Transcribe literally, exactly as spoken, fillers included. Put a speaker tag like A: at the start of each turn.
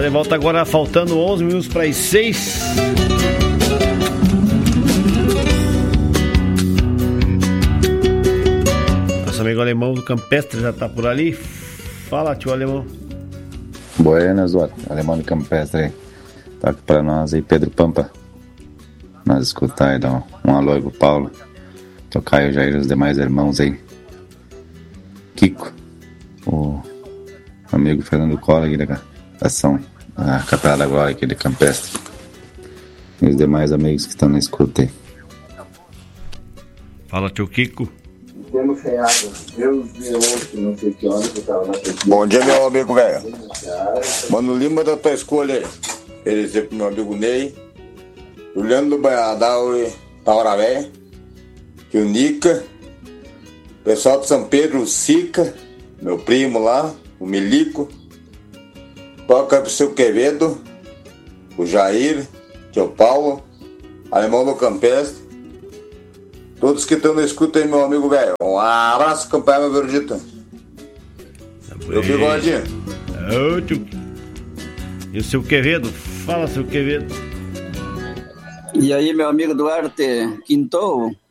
A: de volta agora, faltando onze minutos para as seis. Nosso amigo alemão do Campestre já tá por ali. Fala, tio alemão.
B: Buenas, Eduardo. Alemão do Campestre aí. Tá aqui pra nós aí, Pedro Pampa. Nós escutar aí, dar um, um alô aí pro Paulo. Tocar aí o Jair e os demais irmãos aí. Kiko. O amigo Fernando Cola aqui da ação, a Capela da Glória aqui de Campestre. E os demais amigos que estão na escuta aí.
A: Fala, tio Kiko.
C: Temos sem água. Deus de ontem, não sei que hora que eu tava na frente.
D: Bom dia, meu amigo velho. Mano Lima da tua escolha aí. Ele dizer pro meu amigo Ney. Juliano do Banhadal e Taura Véia. Que o Nica. Pessoal de São Pedro, o Sica. Meu primo lá, o Milico. Toca pro seu Quevedo. O Jair. Que é o Paulo. Alemão do Campestre. Todos que estão na escuta aí, meu amigo velho. Um abraço, campanha, meu verdito. Eu bigodinho.
A: E o seu Quevedo? Fala, seu Quevedo.
E: E aí, meu amigo Duarte Quinto,